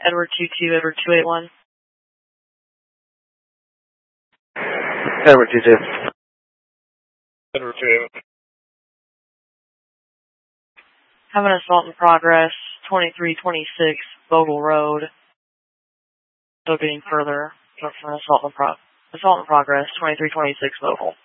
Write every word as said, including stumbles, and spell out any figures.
Edward two two, Edward two eight one. Edward two two. Edward two eight one. Have an assault in progress, twenty-three twenty-six Vogel Road. Still getting further from an assault in, pro assault in progress, twenty-three twenty-six Vogel.